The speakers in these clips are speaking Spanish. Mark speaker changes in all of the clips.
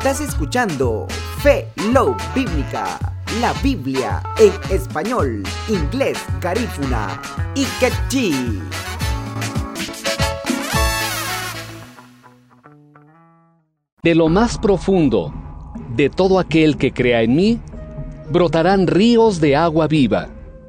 Speaker 1: Estás escuchando Fe, Love Bíblica, la Biblia en español, inglés, garífuna y quechí.
Speaker 2: De lo más profundo de todo aquel que crea en mí, brotarán ríos de agua viva.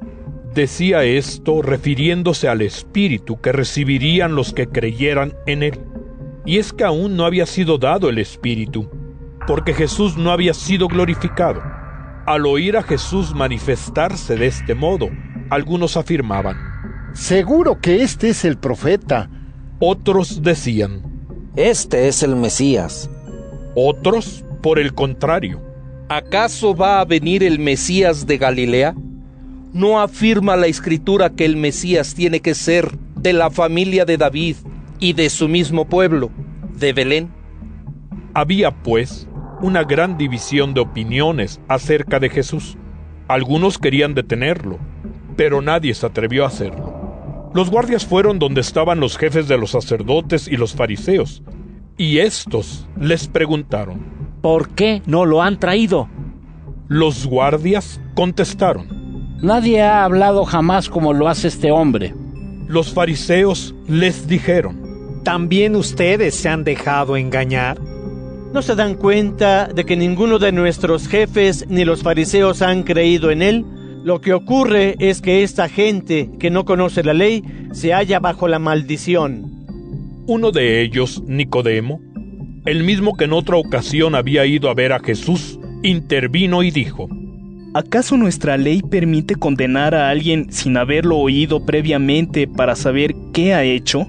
Speaker 3: Decía esto refiriéndose al Espíritu que recibirían los que creyeran en Él. Y es que aún no había sido dado el Espíritu, porque Jesús no había sido glorificado. Al oír a Jesús manifestarse de este modo, algunos afirmaban:
Speaker 4: «Seguro que este es el profeta».
Speaker 3: Otros decían:
Speaker 5: «Este es el Mesías».
Speaker 3: Otros, por el contrario:
Speaker 6: ¿acaso va a venir el Mesías de Galilea? ¿No afirma la Escritura que el Mesías tiene que ser de la familia de David y de su mismo pueblo, de Belén?
Speaker 3: Había, pues, una gran división de opiniones acerca de Jesús. Algunos querían detenerlo, pero nadie se atrevió a hacerlo. Los guardias fueron donde estaban los jefes de los sacerdotes y los fariseos, y estos les preguntaron:
Speaker 7: ¿por qué no lo han traído?
Speaker 3: Los guardias contestaron:
Speaker 7: nadie ha hablado jamás como lo hace este hombre.
Speaker 3: Los fariseos les dijeron:
Speaker 8: ¿también ustedes se han dejado engañar?
Speaker 9: ¿No se dan cuenta de que ninguno de nuestros jefes ni los fariseos han creído en él? Lo que ocurre es que esta gente que no conoce la ley se halla bajo la maldición.
Speaker 3: Uno de ellos, Nicodemo, el mismo que en otra ocasión había ido a ver a Jesús, intervino y dijo:
Speaker 10: ¿acaso nuestra ley permite condenar a alguien sin haberlo oído previamente para saber qué ha hecho?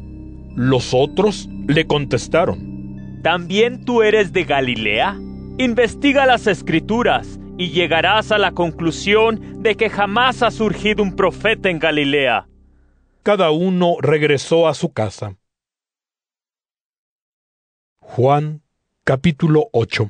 Speaker 3: Los otros le contestaron:
Speaker 11: ¿también tú eres de Galilea? Investiga las Escrituras y llegarás a la conclusión de que jamás ha surgido un profeta en Galilea.
Speaker 3: Cada uno regresó a su casa. Juan, capítulo 8.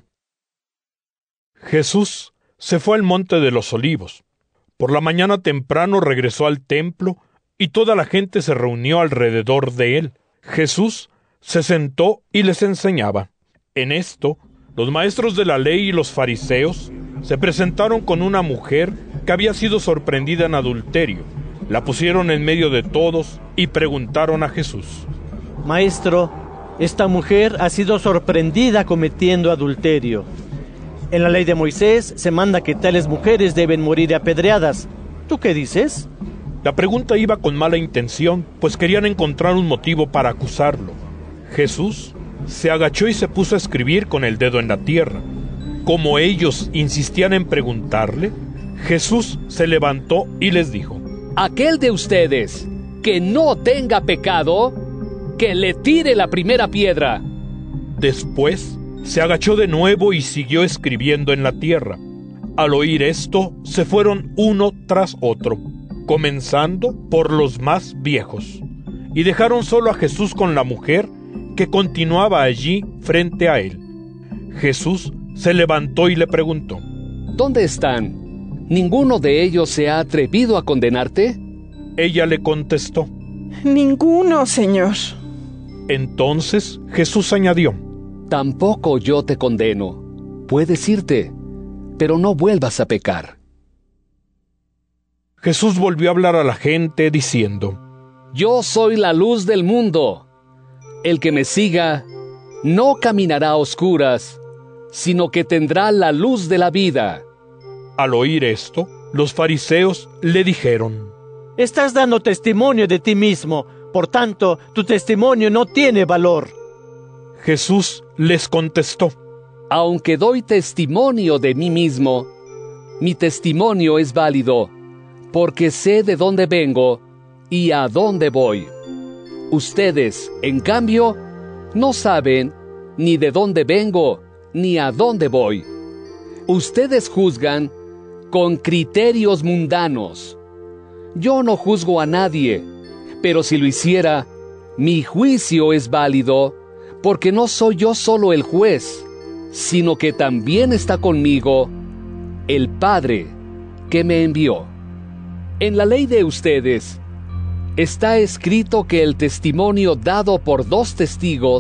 Speaker 3: Jesús se fue al monte de los Olivos. Por la mañana temprano regresó al templo y toda la gente se reunió alrededor de él. Jesús se sentó y les enseñaba. En esto, los maestros de la ley y los fariseos se presentaron con una mujer que había sido sorprendida en adulterio. La pusieron en medio de todos y preguntaron a Jesús:
Speaker 9: Maestro, esta mujer ha sido sorprendida cometiendo adulterio. En la ley de Moisés se manda que tales mujeres deben morir apedreadas. ¿Tú qué dices?
Speaker 3: La pregunta iba con mala intención, pues querían encontrar un motivo para acusarlo. Jesús se agachó y se puso a escribir con el dedo en la tierra. Como ellos insistían en preguntarle, Jesús se levantó y les dijo:
Speaker 2: aquel de ustedes que no tenga pecado, que le tire la primera piedra.
Speaker 3: Después se agachó de nuevo y siguió escribiendo en la tierra. Al oír esto, se fueron uno tras otro, comenzando por los más viejos, y dejaron solo a Jesús con la mujer, que continuaba allí frente a él. Jesús se levantó y le preguntó:
Speaker 2: ¿dónde están? ¿Ninguno de ellos se ha atrevido a condenarte?
Speaker 3: Ella le contestó:
Speaker 12: ninguno, Señor.
Speaker 3: Entonces Jesús añadió:
Speaker 2: tampoco yo te condeno. Puedes irte, pero no vuelvas a pecar.
Speaker 3: Jesús volvió a hablar a la gente diciendo:
Speaker 2: yo soy la luz del mundo. El que me siga no caminará a oscuras, sino que tendrá la luz de la vida.
Speaker 3: Al oír esto, los fariseos le dijeron:
Speaker 9: estás dando testimonio de ti mismo, por tanto, tu testimonio no tiene valor.
Speaker 3: Jesús les contestó:
Speaker 2: aunque doy testimonio de mí mismo, mi testimonio es válido, porque sé de dónde vengo y a dónde voy. Ustedes, en cambio, no saben ni de dónde vengo ni a dónde voy. Ustedes juzgan con criterios mundanos. Yo no juzgo a nadie, pero si lo hiciera, mi juicio es válido, porque no soy yo solo el juez, sino que también está conmigo el Padre que me envió. En la ley de ustedes está escrito que el testimonio dado por 2 testigos